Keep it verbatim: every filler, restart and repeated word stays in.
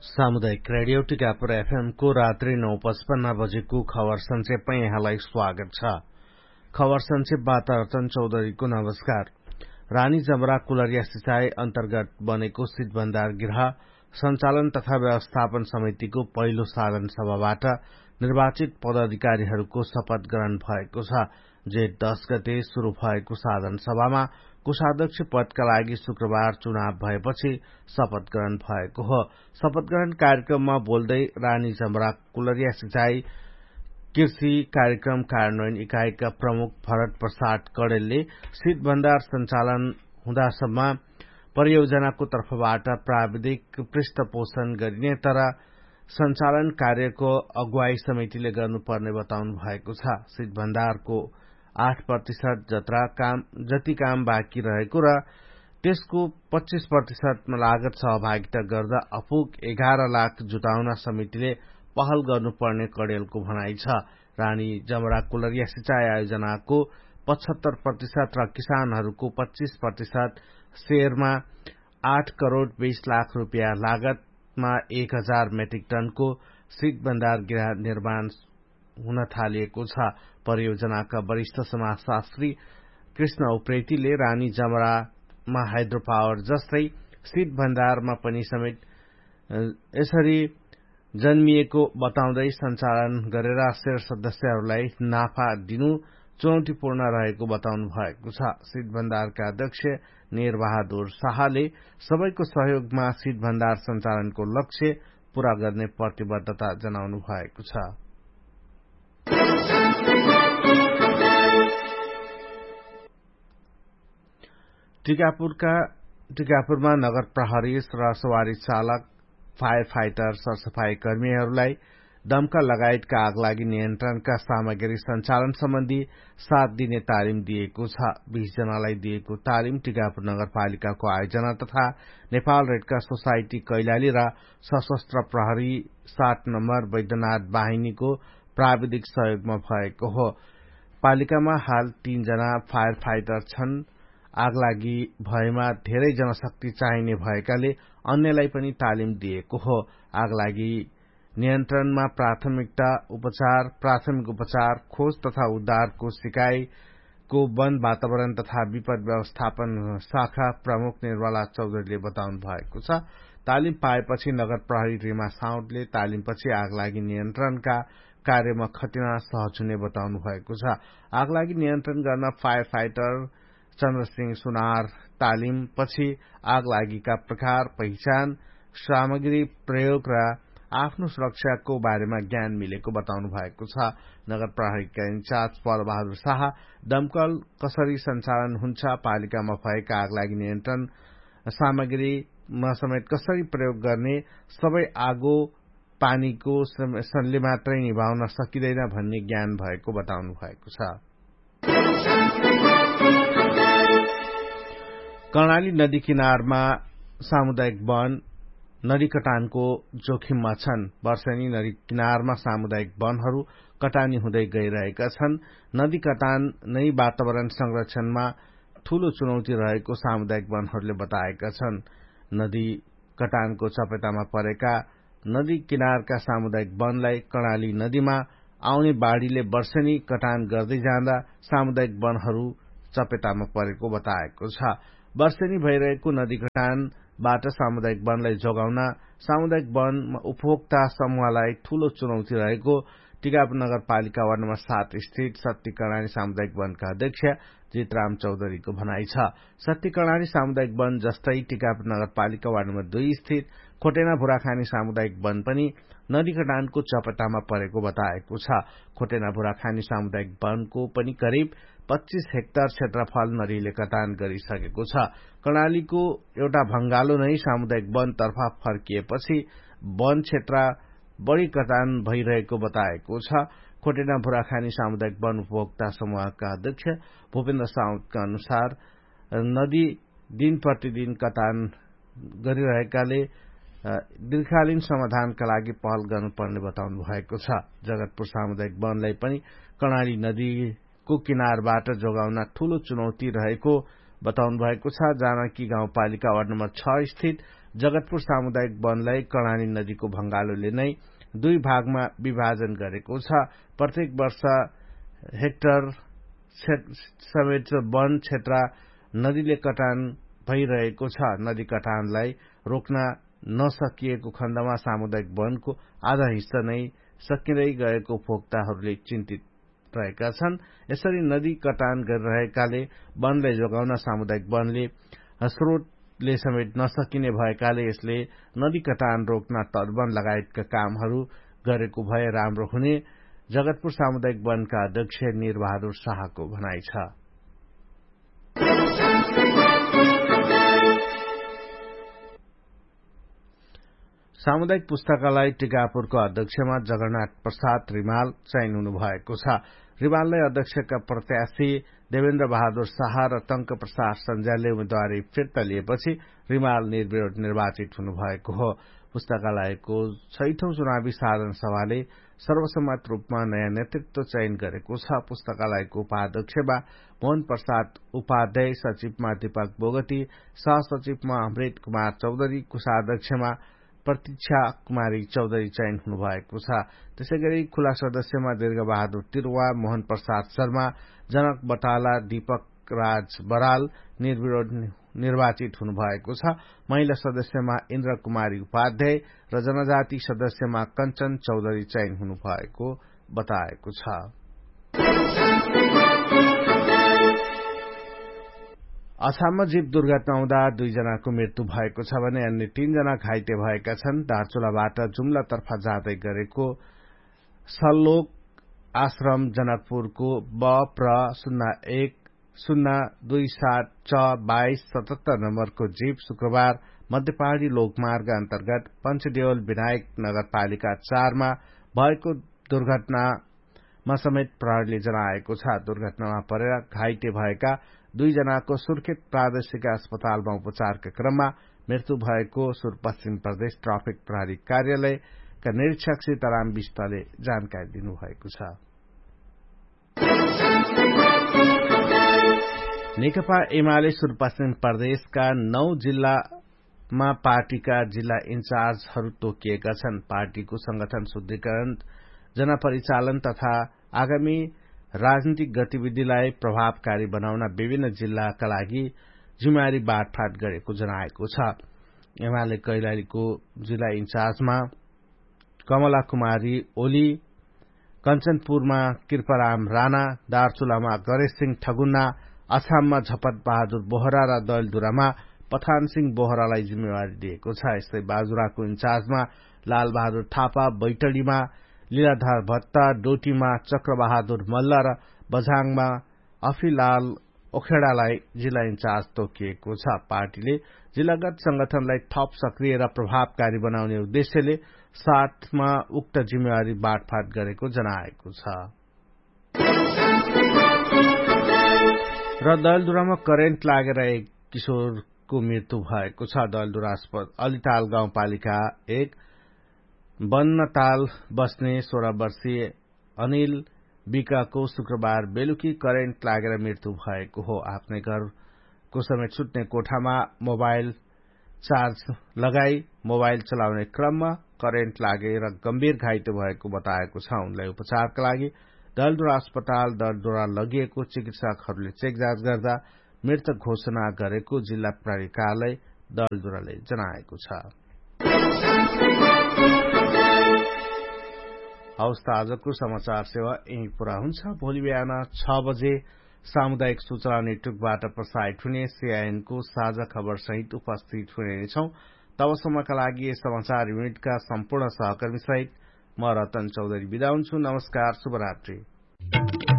सामुदायिक radio Tikapur FM को रात्रि नौ पचपन्न बजेको खबर संक्षेपमा यहाँलाई स्वागत छ। खबर संक्षेपबाट रतन चौधरीको नमस्कार। रानी जमरा कुलरिया सिंचाई अन्तर्गत बनेको शीत भण्डार गृह सञ्चालन तथा व्यवस्थापन समितिको पहिलो साधारण सभाबाट निर्वाचित पदाधिकारीहरूको शपथ ग्रहण भएको छ। जेठ दस गते शुरू भएको साधारण सभामा कोषाध्यक्ष पदका लागि शुक्रबार चुनाव भएपछि शपथ ग्रहण भएको हो। शपथ ग्रहण कार्यक्रममा बोल्दै रानी जमरा कुलरिया सिंचाई कृषि कार्यक्रम कार्यान्वयन इकाइका प्रमुख भरत प्रसाद कडेलले शीत भण्डार सञ्चालन हुँदासम्म परियोजनाको तर्फबाट प्राविधिक पृष्ठपोषण गरिने तर सञ्चालन कार्यको अगुवाई समितिले गर्नुपर्ने बताउनु भएको छ। शीत भण्डारको आठ प्रतिशत जत्रा काम जति काम बाँकी रहेको र त्यसको पच्चीस प्रतिशतमा लागत सहभागिता गर्दा अपुग एघार लाख जुटाउन समितिले पहल गर्नुपर्ने कडेलको भनाइ छ। रानी जमरा कुलरिया सिंचाई आयोजनाको पचहत्तर प्रतिशत र किसानहरूको पच्चीस प्रतिशत शेयरमा आठ करोड़ बीस लाख रूपियाँ लागतमा एक हजार मेट्रिक टनको शीत भण्डार गृह निर्माण हुन थालिएको छ। परियोजनाका वरिष्ठ समाजशास्त्री कृष्ण उप्रेतीले रानी जमरामा हाइड्रो पावर जस्तै शीत भण्डारमा पनि समेत यसरी जन्मिएको बताउँदै सञ्चालन गरेर शेयर सदस्यहरूलाई नाफा दिनु चुनौतीपूर्ण रहेको बताउनु भएको छ। शीत भण्डारका अध्यक्ष नेर बहादुर शाहले सबैको सहयोगमा शीत भण्डार सञ्चालनको लक्ष्य पूरा गर्ने प्रतिबद्धता जनाउनु भएको छ। टिकापुरका टिकापुरमा नगर प्रहरी र सवारी चालक फायर फाइटर सरसफाई कर्मीहरूलाई दमका लगायतका आगलागी नियन्त्रणका सामग्री सञ्चालन सम्बन्धी सात दिने तालिम दिएको छ। बीस जनालाई दिएको तालिम टिकापुर नगरपालिकाको आयोजना तथा नेपाल रेडक्रस सोसाइटी कैलाली र सशस्त्र प्रहरी सात नम्बर वैद्यनाथ वाहिनीको प्राविधिक सहयोगमा भएको हो। पालिकामा हाल तीनजना फायर फाइटर छन्। आगलागी भएमा धेरै जनशक्ति चाहिने भएकाले अन्यलाई पनि तालिम दिएको हो। आगलागी नियन्त्रणमा प्राथमिकता उपचार प्राथमिक उपचार खोज तथा उद्धारको सिकाइको वन वातावरण तथा विपद व्यवस्थापन शाखा प्रमुख निर्मला चौधरीले बताउनु भएको छ। तालिम पाएपछि नगर प्रहरी रीमा साउदले तालिमपछि आगलागी नियन्त्रणका कार्यमा खटिन सहज हुने बताउनु भएको छ। आगलागी नियन्त्रण गर्न फायर फाइटर चन्द्रसिंह सुनार तालिम पछि आगलागीका प्रकार पहिचान सामग्री प्रयोग र आफ्नो सुरक्षाको बारेमा ज्ञान मिलेको बताउनु भएको छ। नगर प्रहरीका इन्चार्ज पल बहादुर शाह दमकल कसरी सञ्चालन हुन्छ, पालिकामा भएका आगलागी नियन्त्रण सामग्रीमा समेत कसरी प्रयोग गर्ने, सबै आगो पानीको सनले मात्रै निभाउन सकिँदैन भन्ने ज्ञान भएको बताउनु भएको छ। कर्णाली नदी किनारमा सामुदायिक वन नदी कटानको जोखिममा छन्। वर्षेनी नदी किनारमा सामुदायिक वनहरू कटानी हुँदै गइरहेका छन्। नदी कटान नै वातावरण संरक्षणमा ठूलो चुनौती रहेको सामुदायिक वनहरूले बताएका छन्। नदी कटानको चपेटामा परेका नदी किनारका सामुदायिक वनलाई कर्णाली नदीमा आउने बाढ़ीले वर्षेनी कटान गर्दै जाँदा सामुदायिक वनहरू चपेटामा परेको बताएको छ। वर्षेनी भइरहेको नदी कटानबाट सामुदायिक वनलाई जोगाउन सामुदायिक वन उपभोक्ता समूहलाई ठूलो चुनौती रहेको टिकापुर नगरपालिका वार्ड नम्बर सात स्थित सत्ती कर्णाली सामुदायिक वनका अध्यक्ष जितराम चौधरीको भनाइ छ। सत्ती कर्णाली सामुदायिक वन जस्तै टिकापुर नगरपालिका वार्ड नम्बर दुई स्थित खोटेना भुराखानी सामुदायिक वन पनि नदी कटानको चपेटामा परेको बताएको छ। खोटेना भुराखानी सामुदायिक वनको पनि करिब पच्चीस हेक्टर क्षेत्रफल नदीले कटान गरिसकेको छ। कर्णालीको एउटा भंगालो नै सामुदायिक वनतर्फ फर्किएपछि वन क्षेत्र बढ़ी कटान भइरहेको बताएको छ। खोटेना भुराखानी सामुदायिक वन उपभोक्ता समूहका अध्यक्ष भूपेन्द्र साउदका अनुसार नदी दिन प्रतिदिन कटान गरिरहेकाले दीर्घकालीन समाधानका लागि पहल गर्नुपर्ने बताउनु भएको छ। जगतपुर सामुदायिक वनलाई पनि कर्णाली नदीको किनारबाट जोगाउन ठूलो चुनौती रहेको बताउनु भएको छ। जानकी गाउँपालिका वार्ड नम्बर छ स्थित जगतपुर सामुदायिक वनलाई कर्णाली नदीको भंगालोले नै दुई भागमा विभाजन गरेको छ। प्रत्येक वर्ष हेक्टर समेत वन क्षेत्र नदीले कटान भइरहेको छ। नदी कटानलाई रोक्न नसकिएको खण्डमा सामुदायिक वनको आधा हिस्सा नै सकिँदै गएको उपभोक्ताहरूले चिन्तित रहेका छन्। यसरी नदी कटान गरिरहेकाले वनलाई जोगाउन सामुदायिक वनले स्रोतले समेत नसकिने भएकाले यसले नदी कटान रोक्न तटवन लगायतका कामहरू गरेको भए राम्रो हुने जगतपुर सामुदायिक वनका अध्यक्ष निरबहादुर शाहको भनाइ छ। सामुदायिक पुस्तकालय टिकापुरको अध्यक्षमा जगन्नाथ प्रसाद रिमाल चयन हुनुभएको छ। रिमाललाई अध्यक्षका प्रत्याशी देवेन्द्र बहादुर शाह र टंक प्रसाद सञ्जालले उम्मेद्वारी फिर्ता लिएपछि रिमाल निर्विरोध निर्वाचित हुनुभएको हो। पुस्तकालयको छैठौं चुनावी साधारण सभाले सर्वसम्मत रूपमा नयाँ नेतृत्व चयन गरेको छ। पुस्तकालयको उपाध्यक्षमा मोहन प्रसाद उपाध्याय, सचिवमा दीपक बोगटी, सहसचिवमा अमृत कुमार चौधरी, कोषाध्यक्षमा प्रतीक्षा कुमारी चौधरी चयन हुनुभएको छ। त्यसैगरी खुला सदस्यमा दीर्घबहादुर तिरुवा, मोहन प्रसाद शर्मा, जनक बटाला, दीपक राज बराल निर्विरोध निर्वाचित हुनुभएको छ। महिला सदस्यमा इन्द्र कुमारी उपाध्याय र जनजाति सदस्यमा कञ्चन चौधरी चयन हुनुभएको बताएको छ। असममा जीप दुर्घटना हुँदा दुईजनाको मृत्यु भएको छ भने अन्य तीनजना घाइते भएका छन्। दार्चुलाबाट जुम्लातर्फ जाँदै गरेको सल्लोक आश्रम जनकपुरको ब प्र शून्य एक शून्य दुई सात च बाइस सतहत्तर नम्बरको जीप शुक्रबार मध्य पहाड़ी लोकमार्ग अन्तर्गत पञ्चदेवल विनायक नगरपालिका चारमा भएको दुर्घटनामा समेत प्रहरीले जनाएको छ। दुर्घटनामा परेर घाइते भएका दुईजनाको सुर्खेत प्रादेशिक अस्पतालमा उपचारका क्रममा मृत्यु भएको सुदूरपश्चिम प्रदेश ट्राफिक प्रहरी कार्यालयका निरीक्षक सीताराम विष्टले जानकारी दिनुभएको छ। नेकपा एमाले सुदूरपश्चिम प्रदेशका नौ जिल्लामा पार्टीका जिल्ला इन्चार्जहरू तोकिएका छन्। पार्टीको संगठन शुद्धिकरण, जनपरिचालन तथा आगामी राजनीतिक गतिविधिलाई प्रभावकारी बनाउन विभिन्न जिल्लाका लागि जिम्मेवारी बाँडफाँड गरेको जनाएको छ। एमाले कैलालीको जिल्ला इन्चार्जमा कमला कुमारी ओली, कञ्चनपुरमा कृपाराम राणा, दार्चुलामा गणेश सिंह ठगुन्ना, असममा झपत बहादुर बोहरा र दलदुरामा पठान सिंह बोहरालाई जिम्मेवारी दिएको छ। यस्तै बाजुराको इन्चार्जमा लालबहादुर थापा, बैतडीमा लीलाधर भट्ट, डोटीमा चक्रबहादुर मल्ल र बझाङमा अफिलाल ओखेडालाई जिल्ला इन्चार्ज तोकिएको छ। पार्टीले जिल्लागत संगठनलाई थप सक्रिय र प्रभावकारी बनाउने उद्देश्यले साथमा उक्त जिम्मेवारी बाँडफाँड गरेको जनाएको छ। र दलदुरामा करेन्ट लागेर एक किशोरको मृत्यु भएको छ। दलदुरा अलिताल गाउँपालिका एक बन्नताल बस्ने सोह्र वर्षीय अनिल विकाको शुक्रबार बेलुकी करेन्ट लागेर मृत्यु भएको हो। आफ्नै घरको समेत सुत्ने कोठामा मोबाइल चार्ज लगाई मोबाइल चलाउने क्रममा करेन्ट लागेर गम्भीर घाइते भएको बताएको छ। उनलाई उपचारका लागि दलदुरा अस्पताल दलदुरा लगिएको चिकित्सकहरूले चेक जाँच गर्दा मृत घोषणा गरेको जिल्ला प्रहरी कार्यालय दलदुराले जनाएको छ। हवस् त आजको समाचार सेवा यही पूरा हुन्छ। भोलि बिहान छ बजे सामुदायिक सूचना नेटवर्कबाट प्रसारित हुने सीआईएनको साझा खबर सहित उपस्थित हुनेछौं। तबसम्मका लागि समाचार युनिटका सम्पूर्ण सहकर्मी सहित म रतन चौधरी बिदा हुन्छु। नमस्कार, शुभरात्रि।